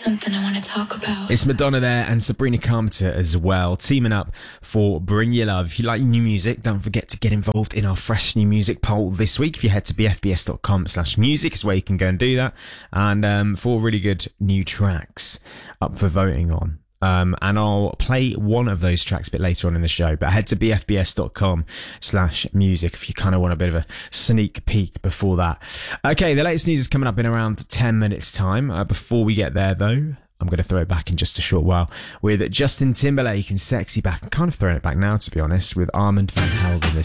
something I want to talk about. It's Madonna there and Sabrina Carpenter as well, teaming up for Bring Your Love. If you like new music, don't forget to get involved in our fresh new music poll this week. If you head to bfbs.com/music is where you can go and do that. And 4 really good new tracks up for voting on. And I'll play one of those tracks a bit later on in the show, but head to bfbs.com/music if you kind of want a bit of a sneak peek before that. Okay, the latest news is coming up in around 10 minutes time. Before we get there though, I'm going to throw it back in just a short while with Justin Timberlake and Sexy Back. I'm kind of throwing it back now, to be honest, with Armand Van Helden.